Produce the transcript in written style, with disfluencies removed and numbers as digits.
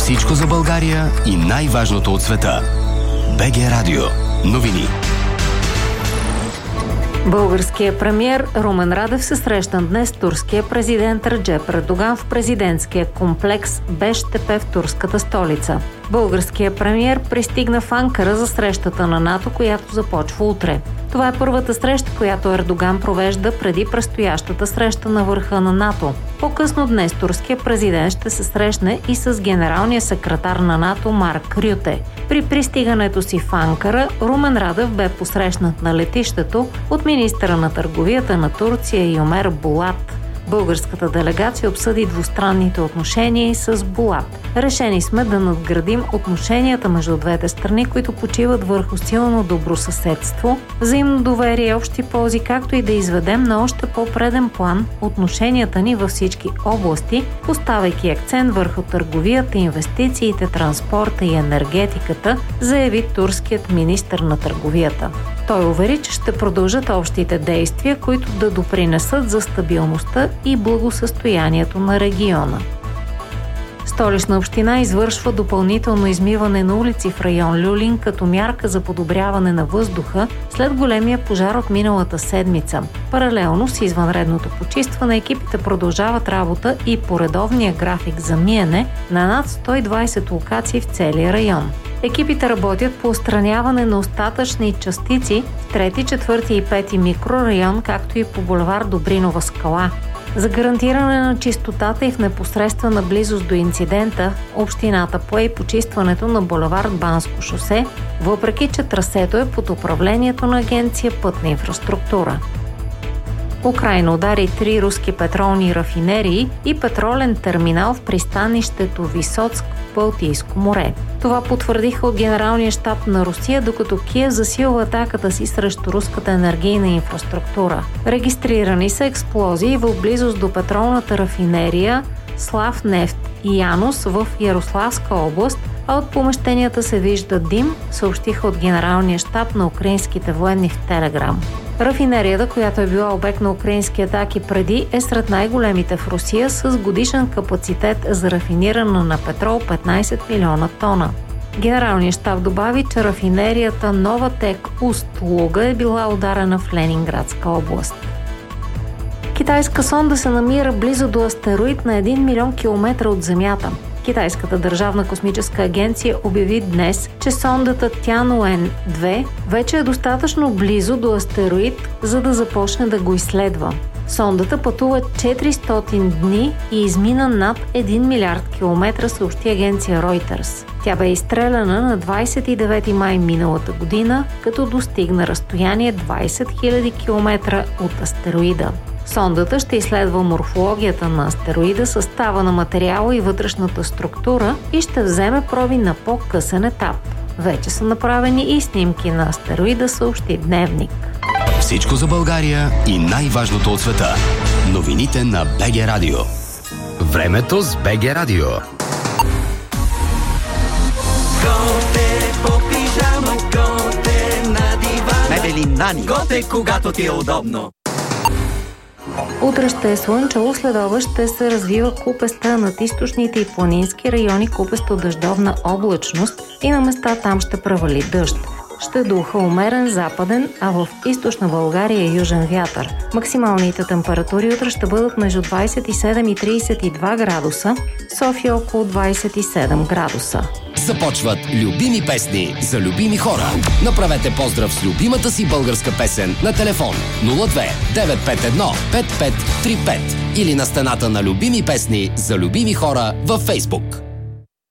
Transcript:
Всичко за България и най-важното от света. БГ Радио. Новини. Българският премиер Румен Радев се срещна днес с турския президент Реджеп Ердоган в президентския комплекс Бештепе в турската столица. Българският премиер пристигна в Анкара за срещата на НАТО, която започва утре. Това е първата среща, която Ердоган провежда преди предстоящата среща на върха на НАТО. По-късно днес турският президент ще се срещне и с генералния секретар на НАТО Марк Рюте. При пристигането си в Анкара, Румен Радев бе посрещнат на летището от министъра на търговията на Турция Юмер Булат. Българската делегация обсъди двустранните отношения с Булат. Решени сме да надградим отношенията между двете страни, които почиват върху силно добросъседство, взаимно доверие и общи ползи, както и да изведем на още по-преден план отношенията ни във всички области, поставяйки акцент върху търговията, инвестициите, транспорта и енергетиката, заяви турският министър на търговията. Той увери, че ще продължат общите действия, които да допринесат за стабилността и благосъстоянието на региона. Столична община извършва допълнително измиване на улици в район Люлин като мярка за подобряване на въздуха след големия пожар от миналата седмица. Паралелно с извънредното почистване, екипите продължават работа и по редовния график за миене на над 120 локации в целия район. Екипите работят по отстраняване на остатъчни частици в 3, 4 и 5 микрорайон, както и по булевард Добринова скала. За гарантиране на чистотата и в непосредствена близост до инцидента, общината пое и почистването на булевард Банско шосе, въпреки че трасето е под управлението на агенция Пътна инфраструктура. Украйна удари 3 руски петролни рафинерии и петролен терминал в пристанището Висоцк в Балтийско море. Това потвърдиха от Генералния щаб на Русия, докато Киев засилва атаката си срещу руската енергийна инфраструктура. Регистрирани са експлозии в близост до петролната рафинерия Славнефт и Янус в Ярославска област, а от помещенията се вижда дим, съобщиха от Генералния щаб на украинските военни в Телеграм. Рафинерията, която е била обект на украински атаки преди, е сред най-големите в Русия с годишен капацитет за рафиниране на петрол 15 милиона тона. Генералният щаб добави, че рафинерията Новатек Уст-Луга е била ударена в Ленинградска област. Китайска сонда се намира близо до астероид на 1 милион километра от Земята. Китайската държавна космическа агенция обяви днес, че сондата Тянуен-2 вече е достатъчно близо до астероид, за да започне да го изследва. Сондата пътува 400 дни и измина над 1 милиард километра, съобщи агенция Reuters. Тя бе изстреляна на 29 май миналата година, като достигна разстояние 20 000 километра от астероида. Сондата ще изследва морфологията на астероида, състава на материала и вътрешната структура и ще вземе проби на по-късен етап. Вече са направени и снимки на астероида, съобщи Дневник. Всичко за България и най-важното от света. Новините на БГ Радио. Времето с БГ Радио. Готе по пижама, готе на дивана. Мебели Нани. Готе, когато ти е удобно. Утре ще е слънчево, следобед ще се развива купеста над източните и планински райони, купесто дъждовна облачност и на места там ще превали дъжд. Ще духа умерен западен, а в източна България южен вятър. Максималните температури утре ще бъдат между 27 и 32 градуса, София около 27 градуса. Започват любими песни за любими хора. Направете поздрав с любимата си българска песен на телефон 02 951 5535 или на стената на любими песни за любими хора във Фейсбук.